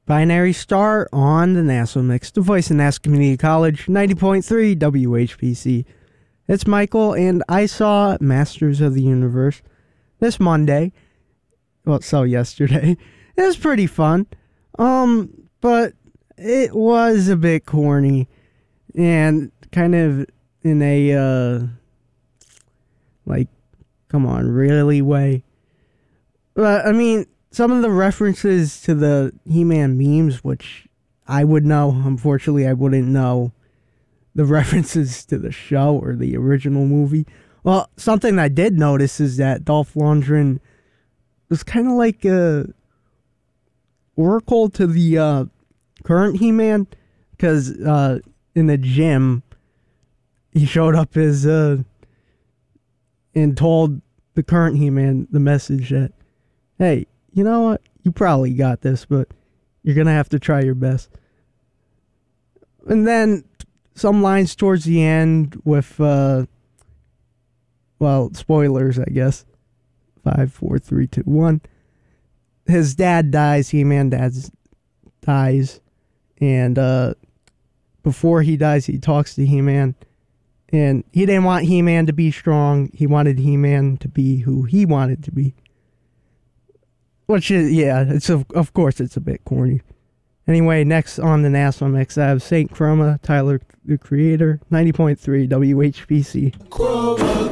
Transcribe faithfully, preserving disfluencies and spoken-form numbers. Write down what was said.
Binary Star on the NASA Mix, the voice of NASA Community College, ninety point three W H P C. It's Michael, and I saw Masters of the Universe this Monday. Well, so yesterday. It was pretty fun. Um, but it was a bit corny and kind of in a, uh, like, come on, really way. But, I mean, some of the references to the He-Man memes, which I would know, unfortunately I wouldn't know the references to the show or the original movie. Well, something I did notice is that Dolph Lundgren was kind of like a oracle to the uh, current He-Man, because uh, in the gym, he showed up as, uh, and told the current He-Man the message that, hey, you know what? You probably got this, but you're going to have to try your best. And then some lines towards the end with, uh, well, spoilers, I guess. Five, four, three, two, one. His dad dies. He-Man dad dies. And uh, before he dies, he talks to He-Man. And he didn't want He-Man to be strong. He wanted He-Man to be who he wanted to be. Which is, yeah, it's of, of course it's a bit corny. Anyway, next on the NASA Mix, I have Saint Chroma, Tyler, the Creator, ninety point three W H P C. Chroma.